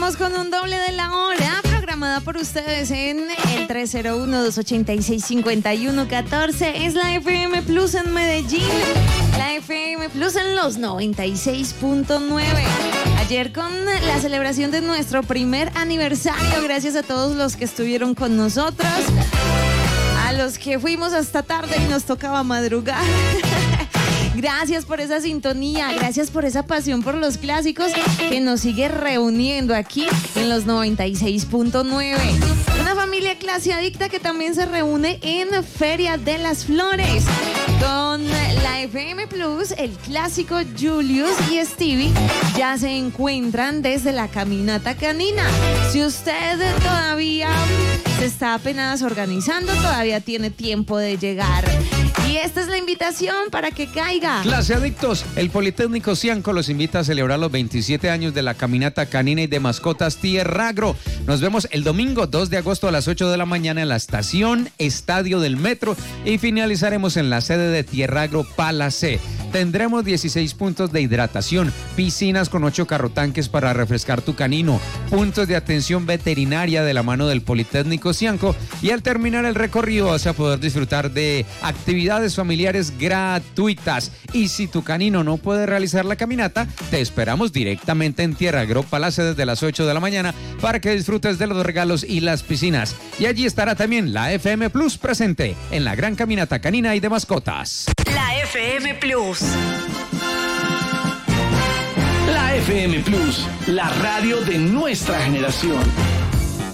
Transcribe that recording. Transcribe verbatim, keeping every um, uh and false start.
Vamos con un doble de la hora, programada por ustedes en el tres cero uno, dos ocho seis, cinco uno uno uno cuatro. Es la F M Plus en Medellín, la F M Plus en los noventa y seis punto nueve. Ayer con la celebración de nuestro primer aniversario, gracias a todos los que estuvieron con nosotros, a los que fuimos hasta tarde y nos tocaba madrugar. Gracias por esa sintonía, gracias por esa pasión por los clásicos que nos sigue reuniendo aquí en los noventa y seis punto nueve. Una familia clase adicta que también se reúne en Feria de las Flores. Con la F M Plus, el clásico Julius y Stevie ya se encuentran desde la caminata canina. Si usted todavía se está apenas organizando, todavía tiene tiempo de llegar. Y esta es la invitación para que caiga. Clase Adictos, el Politécnico Cianco los invita a celebrar los veintisiete años de la caminata canina y de mascotas Tierra Agro. Nos vemos el domingo dos de agosto a las ocho de la mañana en la estación Estadio del Metro y finalizaremos en la sede de Tierra Agro Palacé. Tendremos dieciséis puntos de hidratación, piscinas con ocho carrotanques para refrescar tu canino, puntos de atención veterinaria de la mano del Politécnico Cianco, y al terminar el recorrido vas a poder disfrutar de actividades familiares gratuitas. Y si tu canino no puede realizar la caminata, te esperamos directamente en Tierra Agro Palacé desde las ocho de la mañana para que disfrutes de los regalos y las piscinas. Y allí estará también la F M Plus presente en la gran caminata canina y de mascotas. La F M Plus. La F M Plus, la radio de nuestra generación.